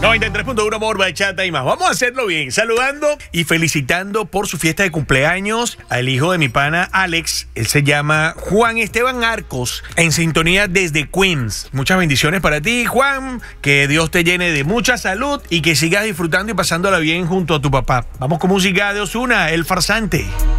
93.1 Amor, Bachata y más. Vamos a hacerlo bien, saludando y felicitando por su fiesta de cumpleaños al hijo de mi pana Alex. Él se llama Juan Esteban Arcos, en sintonía desde Queens. Muchas bendiciones para ti, Juan. Que Dios te llene de mucha salud y que sigas disfrutando y pasándola bien junto a tu papá. Vamos con música de Ozuna, El Farsante.